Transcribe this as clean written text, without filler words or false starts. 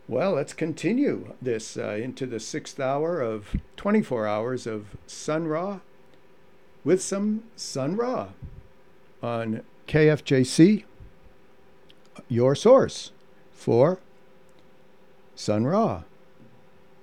Well, let's continue this into the sixth hour of 24 hours of Sun Ra with some Sun Ra on KFJC, your source for Sun Ra.